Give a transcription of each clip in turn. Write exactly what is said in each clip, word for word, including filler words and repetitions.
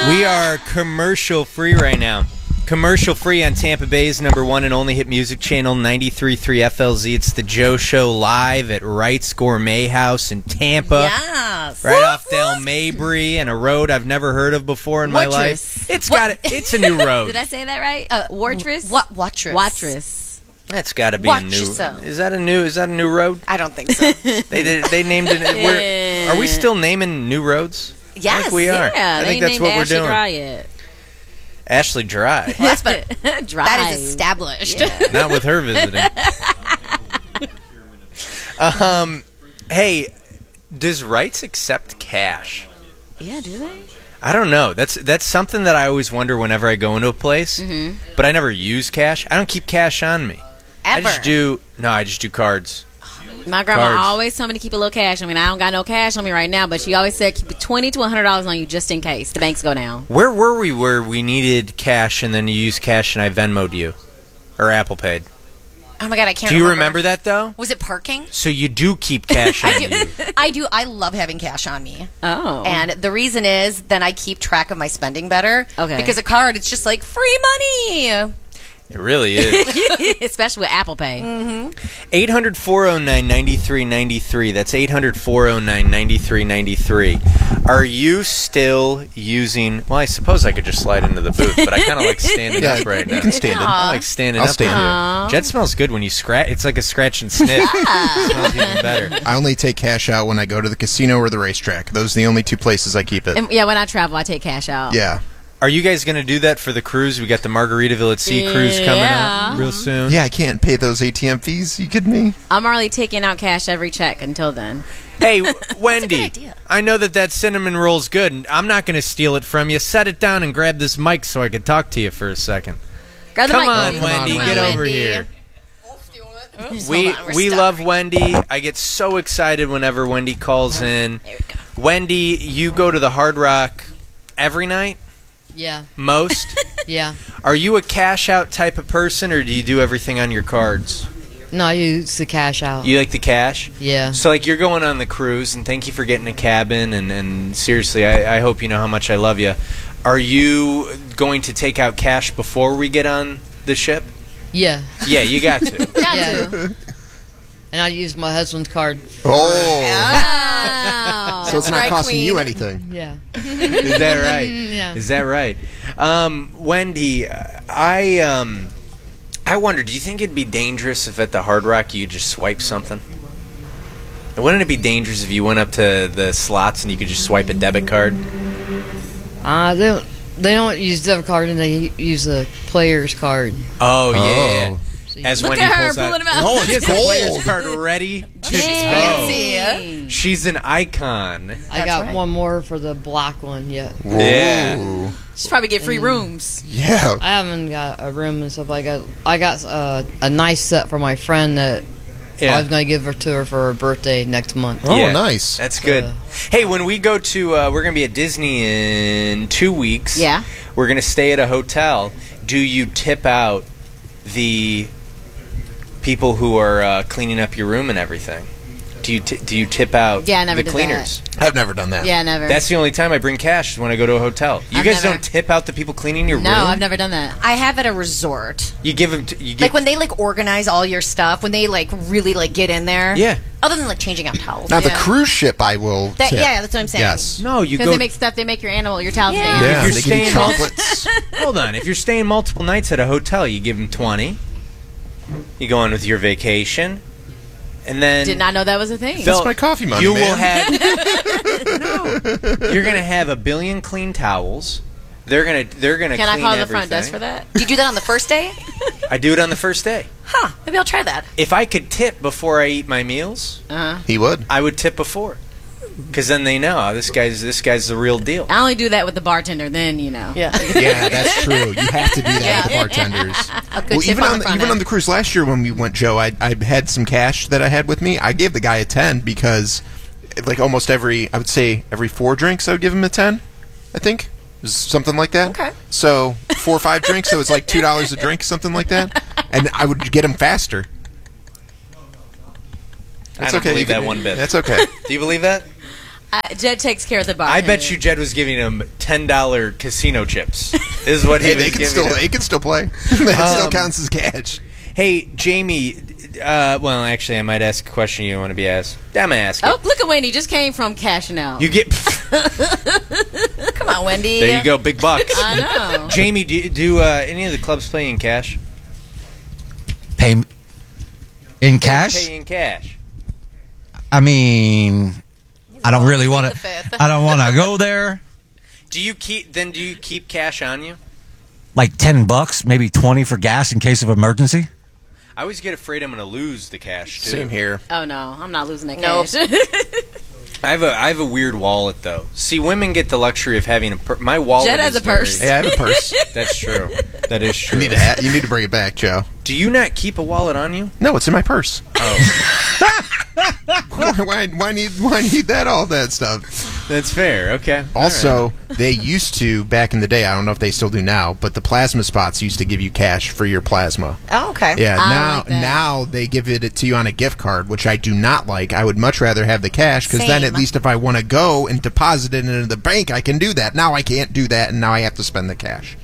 We are commercial free right now. Commercial free on Tampa Bay's number one and only hit music channel, ninety-three point three F L Z. It's the Joe Show live at Wright's Gourmet House in Tampa. Yes. Right off Del Mabry and a road I've never heard of before in my Watrous. life. It's got a, It's a new road. Did I say that right? Uh, Watrous? What? Watrous. Watrous. That's got to be Watch a new. yourself. Is that a new? Is that a new road? I don't think so. They they, they named it. We're, are we still naming new roads? Yes. I think we are. Yeah, I they think that's named what we're Ashley doing. Dry it. Ashley Dry. Yes, but Dry. that is established. Yeah. Not with her visiting. um, hey, does Wright's accept cash? Yeah, do they? I don't know. That's that's something that I always wonder whenever I go into a place. Mm-hmm. But I never use cash. I don't keep cash on me. Ever. I just do. No, I just do cards. My grandma Cards. always told me to keep a little cash. I mean, I don't got no cash on me right now, but she always said keep twenty to one hundred dollars on you just in case the banks go down. Where were we where we needed cash and then you used cash and I Venmo'd you? Or Apple Paid? Oh my god, I can't. Do you remember. remember that though? Was it parking? So you do keep cash on I you. do. I do. I love having cash on me. Oh. And the reason is then I keep track of my spending better. Okay. Because a card, it's just like free money. It really is. Especially with Apple Pay. eight hundred, four oh nine, nine three nine three. That's eight hundred, four oh nine, nine three nine three. Are you still using... Well, I suppose I could just slide into the booth, but I kind of like standing Yeah, up right you now. can stand in. I like standing I'll up. stand here. Jet smells good when you scratch. It's like a scratch and sniff. It smells even better. I only take cash out when I go to the casino or the racetrack. Those are the only two places I keep it. And, yeah, when I travel, I take cash out. Yeah. Are you guys going to do that for the cruise? We got the Margaritaville at Sea cruise coming Yeah. up real soon. Yeah, I can't pay those A T M fees. You kidding me? I'm already taking out cash every check until then. Hey, Wendy, idea. I know that that cinnamon roll's good, and I'm not going to steal it from you. Set it down and grab this mic so I can talk to you for a second. Grab the Come mic, on, Wendy. Wendy, Come on, get Wendy. over here. Oops, We hold on, we're we stuck. love Wendy. I get so excited whenever Wendy calls in. There we go. Wendy, you go to the Hard Rock every night? Yeah, Most? yeah. Are you a cash out type of person, or do you do everything on your cards? No, I use the cash out. You like the cash? Yeah. So, like, you're going on the cruise, and thank you for getting a cabin, and, and seriously, I, I hope you know how much I love you. Are you going to take out cash before we get on the ship? Yeah. Yeah, you got to. Yeah. And I use my husband's card. Oh. Oh. So it's not right, costing Queen. you anything. Yeah. Is that right? Yeah. Is that right? Um, Wendy, I um, I wonder, do you think it'd be dangerous if at the Hard Rock you just swipe something? Wouldn't it be dangerous if you went up to the slots and you could just swipe a debit card? Uh, they don't, they don't use debit card, and they use the player's card. Oh, yeah. Oh. So you- As Look Wendy at her pulls out, pulling them out. Oh, she has it's the player's gold. card ready to go. Fancy. She's an icon. I got right. one more for the black one yet. Yeah. Ooh. Should probably get free rooms. Yeah. I haven't got a room and stuff like that. I got uh, a nice set for my friend that I Yeah. was going to give her to her for her birthday next month. Oh, Yeah. nice. That's good. Uh, Hey, when we go to, uh, we're going to be at Disney in two weeks. Yeah. We're going to stay at a hotel. Do you tip out the people who are uh, cleaning up your room and everything? Do you t- do you tip out Yeah, I never the did cleaners? I've never done that. Yeah, never. That's the only time I bring cash is when I go to a hotel. You I've guys never- don't tip out the people cleaning your no, room? I've never done that. I have at a resort. You give them. T- you give, Like when they like organize all your stuff, when they like really like get in there. Yeah. Other than like changing out towels. Now, the Yeah. cruise ship, I will That- tip. yeah, that's what I'm saying. Yes. No, you Because go. they make stuff, they make your animal, your towels. Yeah. Yeah. Yeah, you're they give you staying mul- chocolates. Hold on. If you're staying multiple nights at a hotel, you give them twenty. You go on with your vacation, and then Did not know that was a thing. They'll- That's my coffee money, You man. will have. No, you're gonna have a billion clean towels. They're gonna. They're gonna. Can I clean call the everything. front desk for that? Do you do that on the first day? I do it on the first day. Huh. Maybe I'll try that. If I could tip before I eat my meals, Uh-huh. He would. I would tip before, because then they know oh, this guy's this guy's the real deal. I only do that with the bartender. Then you know. Yeah. Yeah, that's true. You have to do that with the bartenders. A good Well, tip even on on the the, front even end. on the cruise last year when we went, Joe, I I had some cash that I had with me. I gave the guy a ten because, like almost every, I would say every four drinks, I would give him a ten. I think it was something like that. Okay. So four or five drinks, so it's like two dollars a drink, something like that, and I would get him faster. I don't okay. believe You that can- one bit. That's okay. Do you believe that? I, Jed takes care of the bar. I bet you Jed was giving him ten dollar casino chips. Is what he Hey, was they can giving still him. they can still play. That still Um, counts as cash. Hey, Jamie. Uh, well, actually, I might ask a question you don't want to be asked. I'm gonna ask it. Oh, look at Wendy. Just came from cashing out. You get. Come on, Wendy. There you go, big bucks. I know. Jamie, do, do uh, any of the clubs play in cash? Pay m- in cash? Pay in cash. I mean, I don't really want the to. fifth. I don't want to go there. Do you keep? Then do you keep cash on you? Like ten bucks, maybe twenty for gas in case of emergency. I always get afraid I'm going to lose the cash too. Same here. Oh no, I'm not losing that Nope. cash. I have a I have a weird wallet though. See, women get the luxury of having a per- my wallet. Jed has is a purse. very- Hey, I have a purse. That's true. That is true. You need to ha- you need to bring it back, Joe. Do you not keep a wallet on you? No, it's in my purse. Oh, why, why need why need that all that stuff? that's fair. Okay. Also, they used to back in the day. I don't know if they still do now, but the plasma spots used to give you cash for your plasma. Oh, okay. Yeah, I now like that. now they give it to you on a gift card, which I do not like. I would much rather have the cash because then at Same. least if I want to go and deposit it into the bank, I can do that. Now I can't do that, and now I have to spend the cash.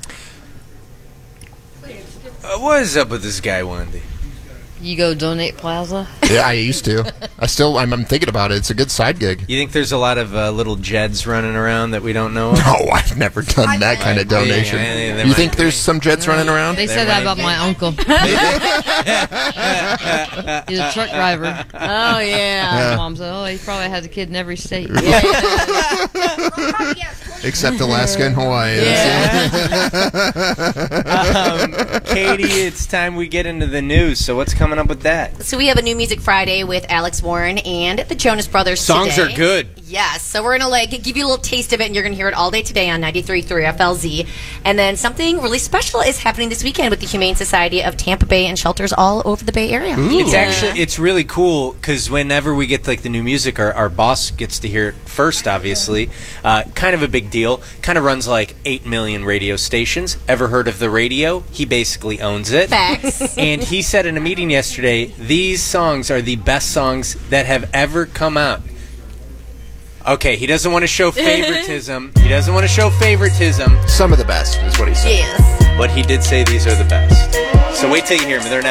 Uh, what is up with this guy, Wendy? You go donate Plaza. Yeah, I used to. I still. I'm, I'm thinking about it. It's a good side gig. You think there's a lot of uh, little Jeds running around that we don't know of? No, I've never done that kind of donation. Yeah, yeah, there You might think be. there's some jets running around? They There said that might about be. my uncle. He's a truck driver. Oh yeah. My mom said, "Oh, he probably has a kid in every state." Except Alaska and Hawaii. um, Katie, it's time we get into the news. So what's coming up with that? So we have a new Music Friday with Alex Warren and the Jonas Brothers Songs today. are good. Yes, so we're gonna like give you a little taste of it, and you're gonna hear it all day today on ninety-three point three F L Z. And then something really special is happening this weekend with the Humane Society of Tampa Bay and shelters all over the Bay Area. It's actually it's really cool because whenever we get like the new music, our, our boss gets to hear it first. Obviously, uh, kind of a big deal. Kind of runs like eight million radio stations. Ever heard of the radio? He basically owns it. Facts. And he said in a meeting yesterday, these songs are the best songs that have ever come out. Okay, he doesn't want to show favoritism. He doesn't want to show favoritism, Some of the best is what he said. Yes. but he did say these are the best. So wait till you hear them. They're